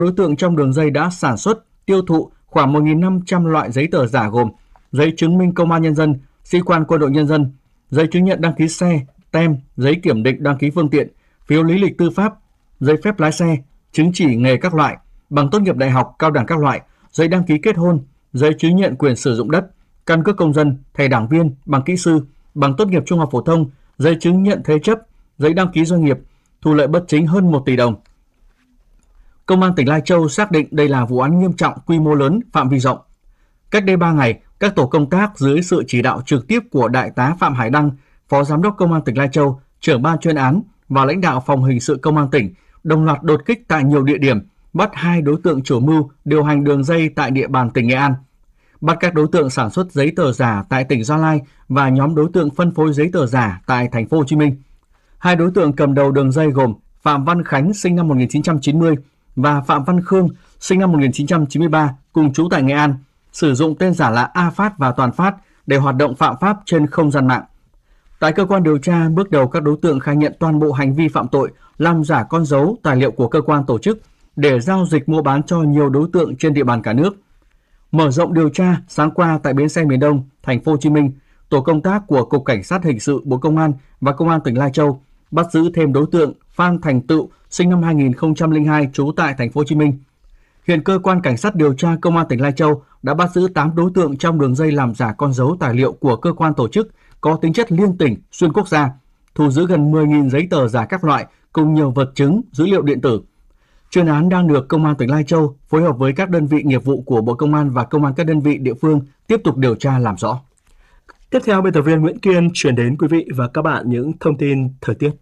Đối tượng trong đường dây đã sản xuất, tiêu thụ khoảng 1.500 loại giấy tờ giả gồm giấy chứng minh công an nhân dân, sĩ quan quân đội nhân dân, giấy chứng nhận đăng ký xe, tem, giấy kiểm định đăng ký phương tiện, phiếu lý lịch tư pháp, giấy phép lái xe, chứng chỉ nghề các loại, bằng tốt nghiệp đại học, cao đẳng các loại, giấy đăng ký kết hôn, giấy chứng nhận quyền sử dụng đất, căn cước công dân, thẻ đảng viên, bằng kỹ sư, bằng tốt nghiệp trung học phổ thông, giấy chứng nhận thế chấp, giấy đăng ký doanh nghiệp, thu lợi bất chính hơn 1 tỷ đồng. Công an tỉnh Lai Châu xác định đây là vụ án nghiêm trọng, quy mô lớn, phạm vi rộng. Cách đây 3 ngày, các tổ công tác dưới sự chỉ đạo trực tiếp của Đại tá Phạm Hải Đăng, Phó Giám đốc Công an tỉnh Lai Châu, trưởng ban chuyên án và lãnh đạo phòng hình sự Công an tỉnh đồng loạt đột kích tại nhiều địa điểm, bắt 2 đối tượng chủ mưu điều hành đường dây tại địa bàn tỉnh Nghệ An, bắt các đối tượng sản xuất giấy tờ giả tại tỉnh Gia Lai và nhóm đối tượng phân phối giấy tờ giả tại thành phố Hồ Chí Minh. 2 đối tượng cầm đầu đường dây gồm Phạm Văn Khánh sinh năm 1990 và Phạm Văn Khương sinh năm 1993 cùng trú tại Nghệ An, sử dụng tên giả là A Phát và Toàn Phát để hoạt động phạm pháp trên không gian mạng. Tại cơ quan điều tra, bước đầu các đối tượng khai nhận toàn bộ hành vi phạm tội, làm giả con dấu, tài liệu của cơ quan tổ chức để giao dịch mua bán cho nhiều đối tượng trên địa bàn cả nước. Mở rộng điều tra, sáng qua tại bến xe miền Đông, thành phố Hồ Chí Minh, tổ công tác của Cục Cảnh sát Hình sự Bộ Công an và Công an tỉnh Lai Châu bắt giữ thêm đối tượng Phan Thành Tựu, sinh năm 2002, trú tại thành phố Hồ Chí Minh. Hiện cơ quan cảnh sát điều tra Công an tỉnh Lai Châu đã bắt giữ 8 đối tượng trong đường dây làm giả con dấu tài liệu của cơ quan tổ chức có tính chất liên tỉnh, xuyên quốc gia, thu giữ gần 10.000 giấy tờ giả các loại cùng nhiều vật chứng, dữ liệu điện tử. Chuyên án đang được Công an tỉnh Lai Châu phối hợp với các đơn vị nghiệp vụ của Bộ Công an và Công an các đơn vị địa phương tiếp tục điều tra làm rõ. Tiếp theo, biên tập viên Nguyễn Kiên chuyển đến quý vị và các bạn những thông tin thời tiết.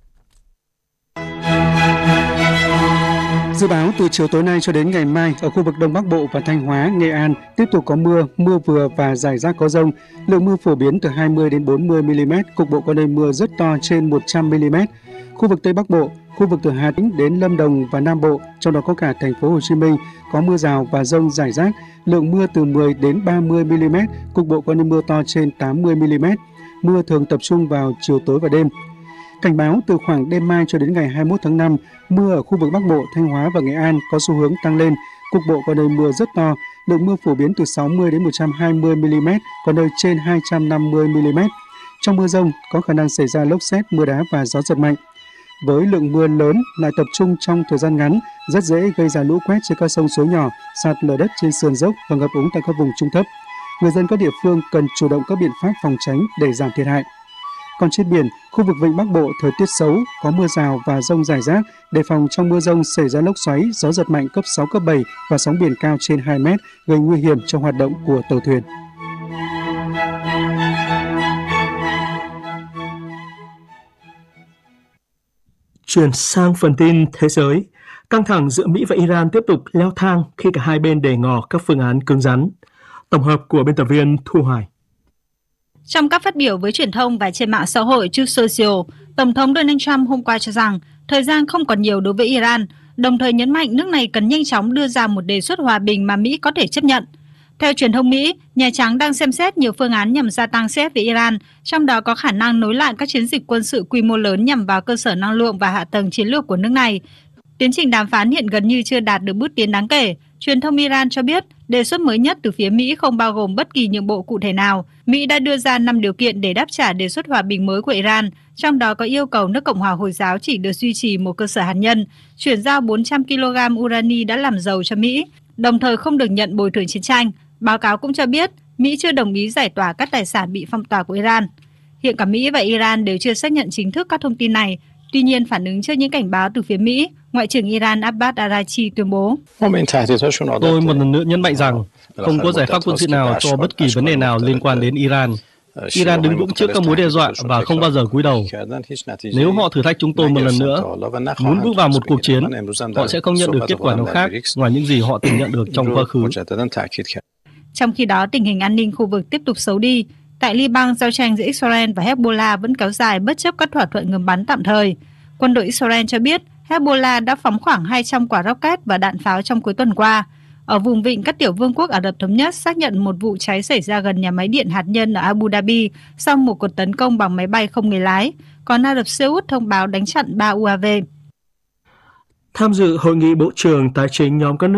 Dự báo từ chiều tối nay cho đến ngày mai, ở khu vực Đông Bắc Bộ và Thanh Hóa, Nghệ An tiếp tục có mưa, mưa vừa và rải rác có dông. Lượng mưa phổ biến từ 20 đến 40 mm, cục bộ có nơi mưa rất to trên 100 mm. Khu vực Tây Bắc Bộ, khu vực từ Hà Tĩnh đến Lâm Đồng và Nam Bộ, trong đó có cả thành phố Hồ Chí Minh, có mưa rào và dông rải rác. Lượng mưa từ 10 đến 30 mm, cục bộ có nơi mưa to trên 80 mm. Mưa thường tập trung vào chiều tối và đêm. Cảnh báo từ khoảng đêm mai cho đến ngày 21 tháng 5, mưa ở khu vực Bắc Bộ, Thanh Hóa và Nghệ An có xu hướng tăng lên, cục bộ có nơi mưa rất to, lượng mưa phổ biến từ 60 đến 120 mm, có nơi trên 250 mm. Trong mưa dông có khả năng xảy ra lốc sét, mưa đá và gió giật mạnh. Với lượng mưa lớn lại tập trung trong thời gian ngắn, rất dễ gây ra lũ quét trên các sông suối nhỏ, sạt lở đất trên sườn dốc và ngập úng tại các vùng trung thấp. Người dân các địa phương cần chủ động các biện pháp phòng tránh để giảm thiệt hại. Còn trên biển, khu vực Vịnh Bắc Bộ thời tiết xấu, có mưa rào và dông rải rác, đề phòng trong mưa dông xảy ra lốc xoáy, gió giật mạnh cấp 6, cấp 7 và sóng biển cao trên 2 mét, gây nguy hiểm cho hoạt động của tàu thuyền. Chuyển sang phần tin thế giới, căng thẳng giữa Mỹ và Iran tiếp tục leo thang khi cả hai bên đề ngỏ các phương án cứng rắn. Tổng hợp của biên tập viên Thu Hoài. Trong các phát biểu với truyền thông và trên mạng xã hội Truth Social, Tổng thống Donald Trump hôm qua cho rằng thời gian không còn nhiều đối với Iran, đồng thời nhấn mạnh nước này cần nhanh chóng đưa ra một đề xuất hòa bình mà Mỹ có thể chấp nhận. Theo truyền thông Mỹ, Nhà Trắng đang xem xét nhiều phương án nhằm gia tăng sức ép với Iran, trong đó có khả năng nối lại các chiến dịch quân sự quy mô lớn nhằm vào cơ sở năng lượng và hạ tầng chiến lược của nước này. Tiến trình đàm phán hiện gần như chưa đạt được bước tiến đáng kể. Truyền thông Iran cho biết, đề xuất mới nhất từ phía Mỹ không bao gồm bất kỳ nhượng bộ cụ thể nào. Mỹ đã đưa ra 5 điều kiện để đáp trả đề xuất hòa bình mới của Iran, trong đó có yêu cầu nước Cộng hòa Hồi giáo chỉ được duy trì một cơ sở hạt nhân, chuyển giao 400 kg urani đã làm giàu cho Mỹ, đồng thời không được nhận bồi thường chiến tranh. Báo cáo cũng cho biết, Mỹ chưa đồng ý giải tỏa các tài sản bị phong tỏa của Iran. Hiện cả Mỹ và Iran đều chưa xác nhận chính thức các thông tin này. Tuy nhiên, phản ứng trước những cảnh báo từ phía Mỹ, Ngoại trưởng Iran Abbas Araghchi tuyên bố: Tôi một lần nữa nhấn mạnh rằng không có giải pháp quân sự nào cho bất kỳ vấn đề nào liên quan đến Iran. Iran đứng vững trước các mối đe dọa và không bao giờ cúi đầu. Nếu họ thử thách chúng tôi một lần nữa, muốn bước vào một cuộc chiến, họ sẽ không nhận được kết quả nào khác ngoài những gì họ từng nhận được trong quá khứ. Trong khi đó, tình hình an ninh khu vực tiếp tục xấu đi. Tại Liban, giao tranh giữa Israel và Hezbollah vẫn kéo dài bất chấp các thỏa thuận ngừng bắn tạm thời. Quân đội Israel cho biết Hezbollah đã phóng khoảng 200 quả rocket và đạn pháo trong cuối tuần qua. Ở vùng vịnh, các tiểu vương quốc Ả Rập Thống Nhất xác nhận một vụ cháy xảy ra gần nhà máy điện hạt nhân ở Abu Dhabi sau một cuộc tấn công bằng máy bay không người lái, còn Ả Rập Xê Út thông báo đánh chặn 3 UAV. Tham dự hội nghị Bộ trưởng Tài chính nhóm các nước